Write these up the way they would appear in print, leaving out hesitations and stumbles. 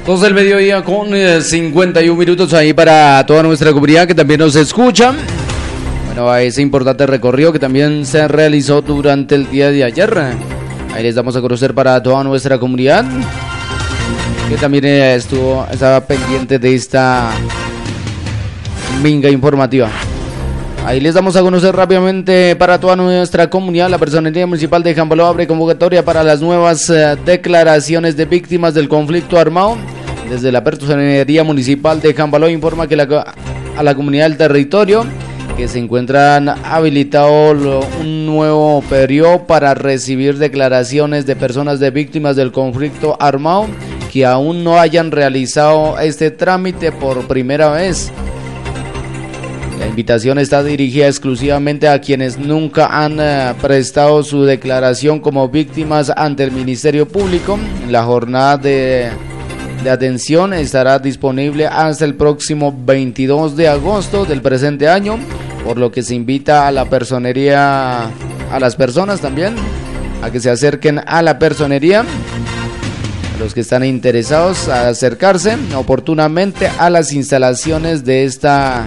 2 del mediodía con 51 minutos ahí para toda nuestra comunidad que también nos escucha. Bueno, a ese importante recorrido que también se realizó durante el día de ayer. Ahí les damos a conocer para toda nuestra comunidad que también estaba pendiente de esta minga informativa. Ahí les damos a conocer rápidamente para toda nuestra comunidad. La Personería Municipal de Jambaló abre convocatoria para las nuevas declaraciones de víctimas del conflicto armado. Desde la Personería Municipal de Jambaló informa que a la comunidad del territorio que se encuentran habilitado un nuevo periodo para recibir declaraciones de personas de víctimas del conflicto armado que aún no hayan realizado este trámite por primera vez. La invitación está dirigida exclusivamente a quienes nunca han prestado su declaración como víctimas ante el Ministerio Público. La jornada de atención estará disponible hasta el próximo 22 de agosto del presente año, por lo que se invita a la personería, a las personas también, a que se acerquen a la personería, a los que están interesados a acercarse oportunamente a las instalaciones de esta,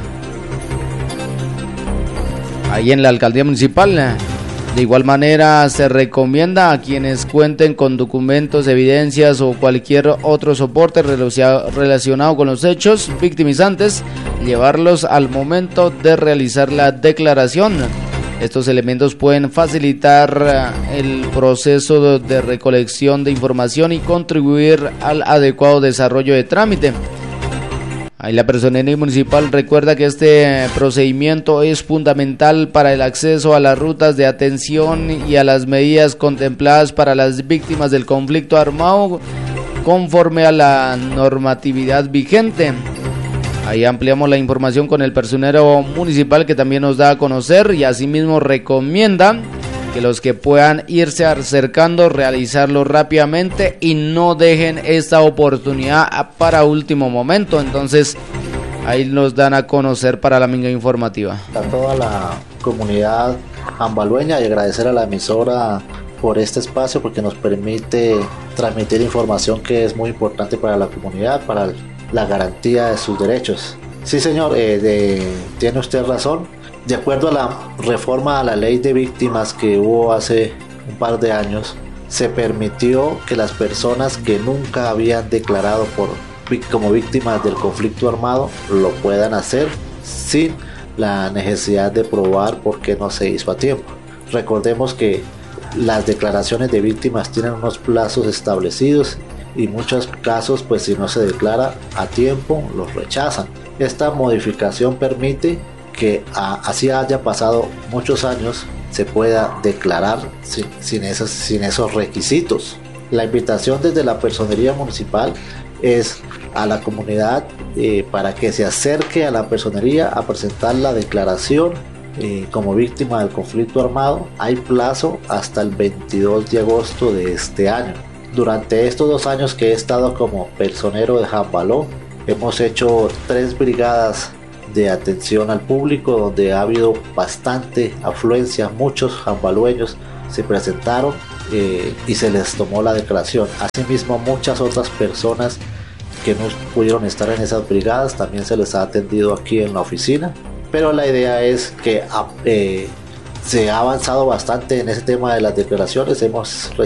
ahí en la alcaldía municipal. De igual manera se recomienda a quienes cuenten con documentos, evidencias o cualquier otro soporte relacionado con los hechos victimizantes, llevarlos al momento de realizar la declaración. Estos elementos pueden facilitar el proceso de recolección de información y contribuir al adecuado desarrollo de trámite. Ahí la Personería Municipal recuerda que este procedimiento es fundamental para el acceso a las rutas de atención y a las medidas contempladas para las víctimas del conflicto armado conforme a la normatividad vigente. Ahí ampliamos la información con el personero municipal que también nos da a conocer y asimismo recomienda que los que puedan irse acercando realizarlo rápidamente y no dejen esta oportunidad para último momento. Entonces ahí nos dan a conocer para la minga informativa. A toda la comunidad jambalueña y agradecer a la emisora por este espacio porque nos permite transmitir información que es muy importante para la comunidad, para la garantía de sus derechos. Sí, señor, tiene usted razón. De acuerdo a la reforma a la ley de víctimas que hubo hace un par de años, se permitió que las personas que nunca habían declarado como víctimas del conflicto armado lo puedan hacer sin la necesidad de probar por qué no se hizo a tiempo. Recordemos que las declaraciones de víctimas tienen unos plazos establecidos y en muchos casos, pues si no se declara a tiempo, los rechazan. Esta modificación permite que así haya pasado muchos años se pueda declarar sin esos requisitos. La invitación desde la Personería Municipal es a la comunidad para que se acerque a la personería a presentar la declaración como víctima del conflicto armado. Hay plazo hasta el 22 de agosto de este año. Durante estos 2 años que he estado como personero de Jambaló, hemos hecho 3 brigadas de atención al público donde ha habido bastante afluencia. Muchos jambalueños se presentaron y se les tomó la declaración. Asimismo, muchas otras personas que no pudieron estar en esas brigadas también se les ha atendido aquí en la oficina, pero la idea es que se ha avanzado bastante en ese tema de las declaraciones. Hemos